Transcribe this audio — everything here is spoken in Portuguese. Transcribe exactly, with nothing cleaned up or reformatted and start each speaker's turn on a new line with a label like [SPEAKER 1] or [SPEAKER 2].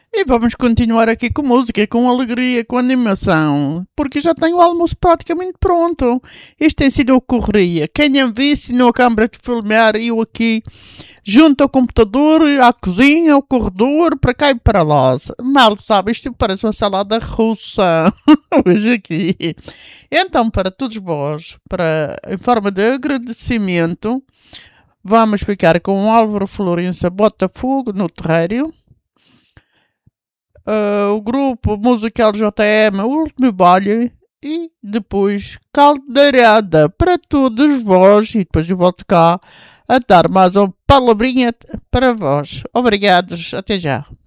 [SPEAKER 1] E vamos continuar aqui com música, com alegria, com animação, porque já tenho o almoço praticamente pronto. Isto tem sido uma correria. Quem a visse na câmara de filmar, eu aqui junto ao computador, à cozinha, ao corredor, para cá e para lá. Mal sabe, isto parece uma salada russa hoje aqui. Então, para todos vós, para, em forma de agradecimento, vamos ficar com o Álvaro Florença Botafogo no terrário. Uh, o grupo musical J M, o último baile, e depois caldeirada para todos vós, e depois eu volto cá a dar mais uma palavrinha para vós. Obrigados, até já.